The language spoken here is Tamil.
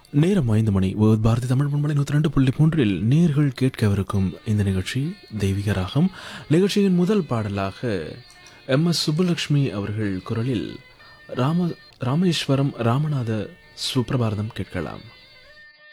நேரம் 5 மணி. பாரதி தமிழ் பண்பலை 102.3 நேர்கள் கேட்கவிருக்கும் இந்த நிகழ்ச்சி தெய்வீக ராகம். நிகழ்ச்சியின் முதல் பாடலாக MS சுப்புலட்சுமி அவர்கள் குரலில் ராமேஸ்வரம் ராமநாத சுப்ரபாரதம் கேட்கலாம்.